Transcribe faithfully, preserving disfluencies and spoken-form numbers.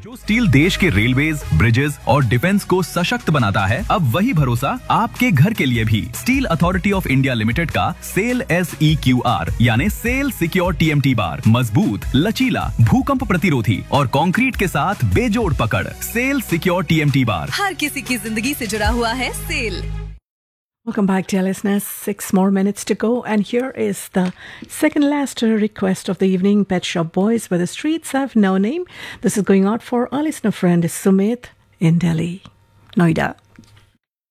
जो स्टील देश के रेलवेज, ब्रिजेस और डिफेंस को सशक्त बनाता है, अब वही भरोसा आपके घर के लिए भी। Steel authority of India limited का cell S E Q R यानी cell secure T M T bar मजबूत, लचीला, भूकंप प्रतिरोधी और कंक्रीट के साथ बेजोड़ पकड़। Cell secure T M T bar हर किसी की जिंदगी से जुड़ा हुआ है cell. Welcome back, dear listeners. Six more minutes to go, and here is the second last request of the evening. Pet Shop Boys, where the streets have no name. This is going out for our listener friend Sumit in Delhi, Noida.